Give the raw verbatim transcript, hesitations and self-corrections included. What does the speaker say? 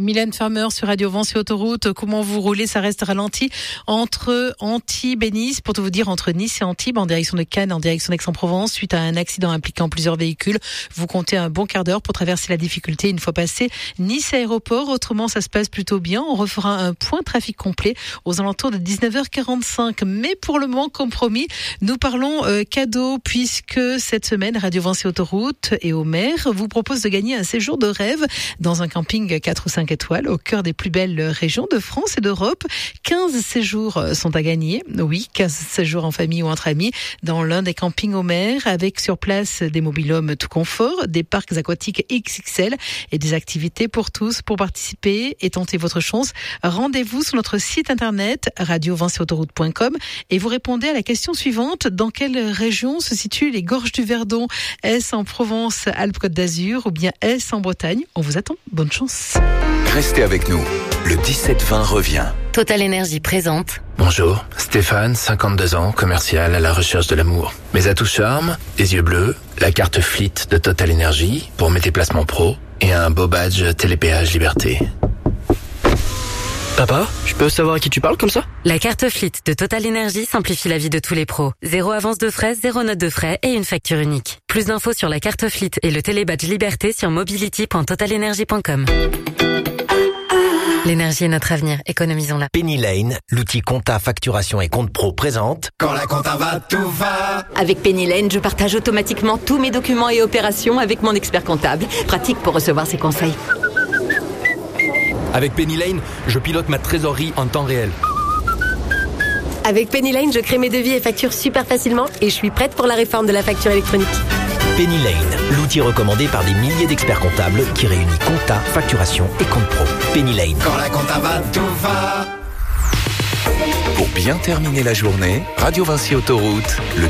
Mylène Farmer sur Radio Vinci Autoroute. Comment vous roulez? Ça reste ralenti entre Antibes et Nice. Pour tout vous dire, entre Nice et Antibes, en direction de Cannes, en direction d'Aix-en-Provence, suite à un accident impliquant plusieurs véhicules. Vous comptez un bon quart d'heure pour traverser la difficulté une fois passé Nice Aéroport. Autrement, ça se passe plutôt bien. On refera un point trafic complet aux alentours de dix-neuf heures quarante-cinq. Mais pour le moment, comme promis, nous parlons euh, cadeau, puisque cette semaine, Radio Vinci Autoroute et au maire vous propose de gagner un séjour de rêve dans un camping quatre ou cinq étoiles au cœur des plus belles régions de France et d'Europe. quinze séjours sont à gagner. Oui, quinze séjours en famille ou entre amis dans l'un des campings au maire, avec sur place des mobil-homes tout confort, des parcs aquatiques X X L et des activités pour tous. Pour participer et tenter votre chance, rendez-vous sur notre site internet radio vinci autoroute point com et vous répondez à la question suivante: dans quelle région se situent les Gorges du Verdon? Est-ce en Provence, Alpes-Côte d'Azur ou bien est-ce en Bretagne? On vous attend. Bonne chance. Restez avec nous. Le dix-sept vingt revient. Total Énergie présente. Bonjour, Stéphane, cinquante-deux ans, commercial à la recherche de l'amour. Mes atouts charme, des yeux bleus, la carte Fleet de Total Énergie pour mes déplacements pro et un beau badge Télépéage Liberté. Papa, je peux savoir à qui tu parles comme ça? La carte Fleet de Total Énergie simplifie la vie de tous les pros. Zéro avance de frais, zéro note de frais et une facture unique. Plus d'infos sur la carte Fleet et le télébadge Liberté sur mobility point total energy point com. L'énergie est notre avenir, économisons-la. Penny Lane, l'outil compta, facturation et compte pro présente. Quand la compta va, tout va. Avec Penny Lane, je partage automatiquement tous mes documents et opérations avec mon expert comptable. Pratique pour recevoir ses conseils. Avec Penny Lane, je pilote ma trésorerie en temps réel. Avec Penny Lane, je crée mes devis et factures super facilement et je suis prête pour la réforme de la facture électronique. Penny Lane, l'outil recommandé par des milliers d'experts comptables qui réunit compta, facturation et compte pro. Penny Lane. Quand la compta va, tout va. Pour bien terminer la journée, Radio Vinci Autoroute, le